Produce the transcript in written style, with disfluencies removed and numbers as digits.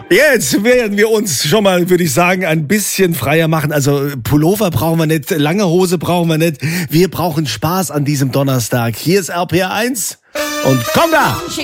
Jetzt werden wir uns schon mal, würde ich sagen, ein bisschen freier machen. Also Pullover brauchen wir nicht, lange Hose brauchen wir nicht. Wir brauchen Spaß an diesem Donnerstag. Hier ist RPR 1 und komm da!